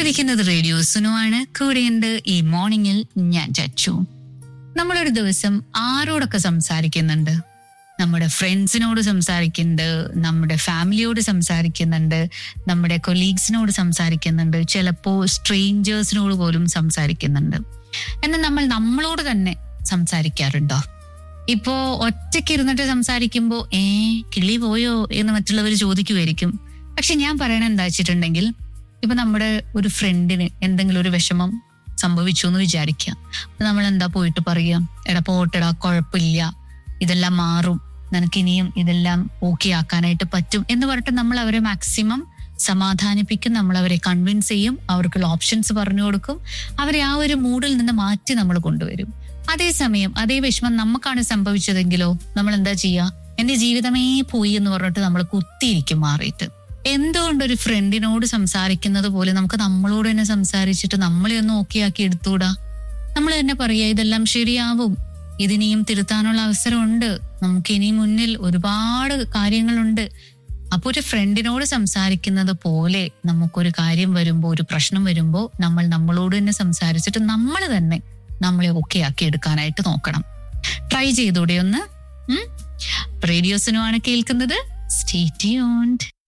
കേട്ടുകൊണ്ടിരിക്കുന്നത് റേഡിയോ സുനുവാണ്. കൂടെയുണ്ട് ഈ മോർണിംഗിൽ ഞാൻ ചച്ചു. നമ്മളൊരു ദിവസം ആരോടൊക്കെ സംസാരിക്കുന്നുണ്ട്? നമ്മുടെ ഫ്രണ്ട്സിനോട് സംസാരിക്കുന്നുണ്ട്, നമ്മുടെ ഫാമിലിയോട് സംസാരിക്കുന്നുണ്ട്, നമ്മുടെ കൊലീഗ്സിനോട് സംസാരിക്കുന്നുണ്ട്, ചിലപ്പോ സ്ട്രേഞ്ചേഴ്സിനോട് പോലും സംസാരിക്കുന്നുണ്ട്. എന്നാൽ നമ്മൾ നമ്മളോട് തന്നെ സംസാരിക്കാറുണ്ടോ? ഇപ്പോ ഒറ്റയ്ക്ക് ഇരുന്നിട്ട് സംസാരിക്കുമ്പോ കിളി പോയോ എന്ന് മറ്റുള്ളവർ ചോദിക്കുമായിരിക്കും. പക്ഷെ ഞാൻ പറയണ എന്താ വെച്ചിട്ടുണ്ടെങ്കിൽ, ഇപ്പൊ നമ്മുടെ ഒരു ഫ്രണ്ടിന് എന്തെങ്കിലും ഒരു വിഷമം സംഭവിച്ചു എന്ന് വിചാരിക്കുക. അപ്പൊ നമ്മൾ എന്താ പോയിട്ട് പറയാ, എടാ പോട്ടെടാ, കുഴപ്പമില്ല, ഇതെല്ലാം മാറും, നിനക്കിനിയും ഇതെല്ലാം ഓക്കെ ആക്കാനായിട്ട് പറ്റും എന്ന് പറഞ്ഞിട്ട് നമ്മൾ അവരെ മാക്സിമം സമാധാനിപ്പിക്കും, നമ്മൾ അവരെ കൺവിൻസ് ചെയ്യും, അവർക്കുള്ള ഓപ്ഷൻസ് പറഞ്ഞു കൊടുക്കും, അവരെ ആ ഒരു മൂഡിൽ നിന്ന് മാറ്റി നമ്മൾ കൊണ്ടുവരും. അതേസമയം അതേ വിഷമം നമുക്കാണ് സംഭവിച്ചതെങ്കിലോ നമ്മൾ എന്താ ചെയ്യാ? എന്റെ ജീവിതമേ പോയി എന്ന് പറഞ്ഞിട്ട് നമ്മൾ കുത്തിയിരിക്കും മാറിയിട്ട്. എന്തുകൊണ്ടൊരു ഫ്രണ്ടിനോട് സംസാരിക്കുന്നത് പോലെ നമുക്ക് നമ്മളോട് തന്നെ സംസാരിച്ചിട്ട് നമ്മളെ ഒന്ന് ഓക്കെ ആക്കി എടുത്തൂടാ? നമ്മൾ തന്നെ പറയാ, ഇതെല്ലാം ശരിയാവും, ഇതിനെയും തിരുത്താനുള്ള അവസരമുണ്ട്, നമുക്ക് ഇനി മുന്നിൽ ഒരുപാട് കാര്യങ്ങളുണ്ട്. അപ്പൊ ഒരു ഫ്രണ്ടിനോട് സംസാരിക്കുന്നത് പോലെ നമുക്കൊരു കാര്യം വരുമ്പോ, ഒരു പ്രശ്നം വരുമ്പോ നമ്മൾ നമ്മളോട് തന്നെ സംസാരിച്ചിട്ട് നമ്മൾ തന്നെ നമ്മളെ ഓക്കെ ആക്കി എടുക്കാനായിട്ട് നോക്കണം. ട്രൈ ചെയ്തൂടെ ഒന്ന്? റേഡിയോ സുനുവാണ് കേൾക്കുന്നത്. Stay tuned.